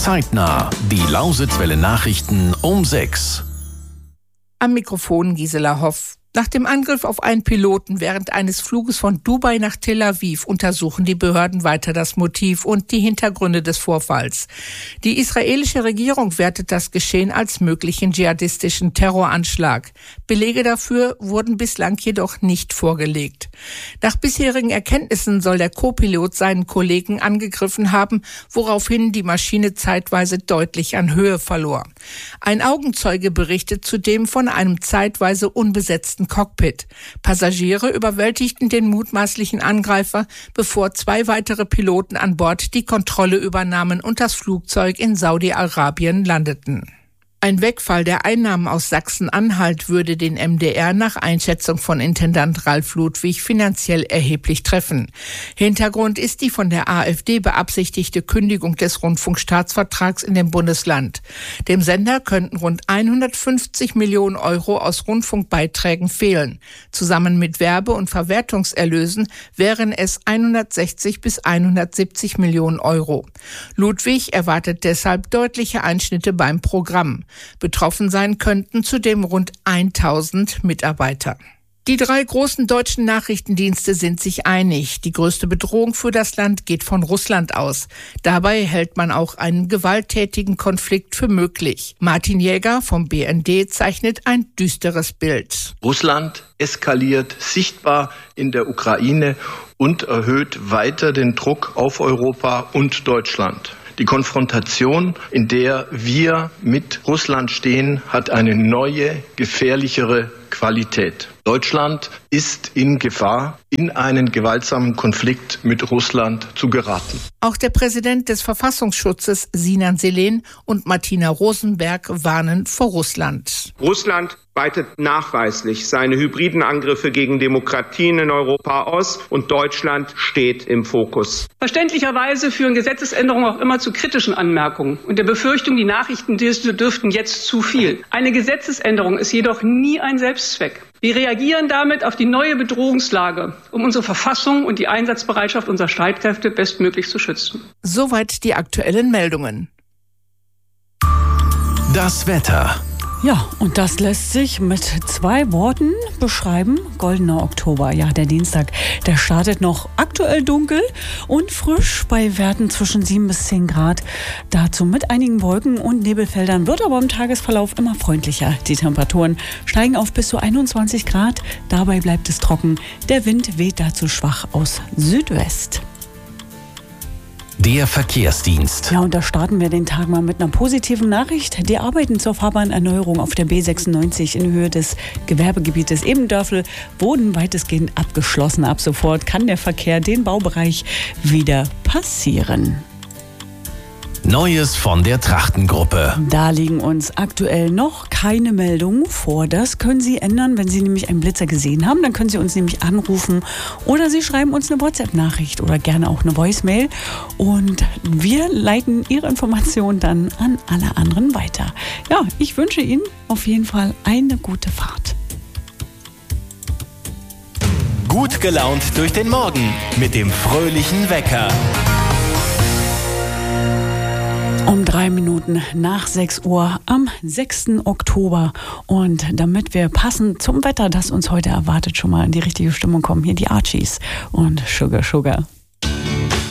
Zeitnah. Die Lausitzwelle Nachrichten um 6. Am Mikrofon Gisela Hoff. Nach dem Angriff auf einen Piloten während eines Fluges von Dubai nach Tel Aviv untersuchen die Behörden weiter das Motiv und die Hintergründe des Vorfalls. Die israelische Regierung wertet das Geschehen als möglichen dschihadistischen Terroranschlag. Belege dafür wurden bislang jedoch nicht vorgelegt. Nach bisherigen Erkenntnissen soll der Co-Pilot seinen Kollegen angegriffen haben, woraufhin die Maschine zeitweise deutlich an Höhe verlor. Ein Augenzeuge berichtet zudem von einem zeitweise unbesetzten Cockpit. Passagiere überwältigten den mutmaßlichen Angreifer, bevor 2 weitere Piloten an Bord die Kontrolle übernahmen und das Flugzeug in Saudi-Arabien landeten. Ein Wegfall der Einnahmen aus Sachsen-Anhalt würde den MDR nach Einschätzung von Intendant Ralf Ludwig finanziell erheblich treffen. Hintergrund ist die von der AfD beabsichtigte Kündigung des Rundfunkstaatsvertrags in dem Bundesland. Dem Sender könnten rund 150 Millionen Euro aus Rundfunkbeiträgen fehlen. Zusammen mit Werbe- und Verwertungserlösen wären es 160 bis 170 Millionen Euro. Ludwig erwartet deshalb deutliche Einschnitte beim Programm. Betroffen sein könnten zudem rund 1000 Mitarbeiter. Die 3 großen deutschen Nachrichtendienste sind sich einig. Die größte Bedrohung für das Land geht von Russland aus. Dabei hält man auch einen gewalttätigen Konflikt für möglich. Martin Jäger vom BND zeichnet ein düsteres Bild. Russland eskaliert sichtbar in der Ukraine und erhöht weiter den Druck auf Europa und Deutschland. Die Konfrontation, in der wir mit Russland stehen, hat eine neue, gefährlichere Qualität. Deutschland ist in Gefahr, in einen gewaltsamen Konflikt mit Russland zu geraten. Auch der Präsident des Verfassungsschutzes Sinan Selen und Martina Rosenberg warnen vor Russland. Russland weitet nachweislich seine hybriden Angriffe gegen Demokratien in Europa aus und Deutschland steht im Fokus. Verständlicherweise führen Gesetzesänderungen auch immer zu kritischen Anmerkungen und der Befürchtung, die Nachrichtendienste dürften jetzt zu viel. Eine Gesetzesänderung ist jedoch nie ein Selbstzweck. Wir reagieren damit auf die neue Bedrohungslage, um unsere Verfassung und die Einsatzbereitschaft unserer Streitkräfte bestmöglich zu schützen. Soweit die aktuellen Meldungen. Das Wetter. Ja, und das lässt sich mit 2 Worten beschreiben. Goldener Oktober. Ja, der Dienstag, der startet noch aktuell dunkel und frisch bei Werten zwischen 7 bis 10 Grad. Dazu mit einigen Wolken und Nebelfeldern, wird aber im Tagesverlauf immer freundlicher. Die Temperaturen steigen auf bis zu 21 Grad. Dabei bleibt es trocken. Der Wind weht dazu schwach aus Südwest. Der Verkehrsdienst. Ja, und da starten wir den Tag mal mit einer positiven Nachricht. Die Arbeiten zur Fahrbahnerneuerung auf der B96 in Höhe des Gewerbegebietes Ebendörfel wurden weitestgehend abgeschlossen. Ab sofort kann der Verkehr den Baubereich wieder passieren. Neues von der Trachtengruppe. Da liegen uns aktuell noch keine Meldungen vor. Das können Sie ändern, wenn Sie nämlich einen Blitzer gesehen haben. Dann können Sie uns nämlich anrufen oder Sie schreiben uns eine WhatsApp-Nachricht oder gerne auch eine Voicemail. Und wir leiten Ihre Informationen dann an alle anderen weiter. Ja, ich wünsche Ihnen auf jeden Fall eine gute Fahrt. Gut gelaunt durch den Morgen mit dem fröhlichen Wecker. Um 3 Minuten nach 6 Uhr am 6. Oktober. Und damit wir passend zum Wetter, das uns heute erwartet, schon mal in die richtige Stimmung kommen, hier die Archies und Sugar Sugar.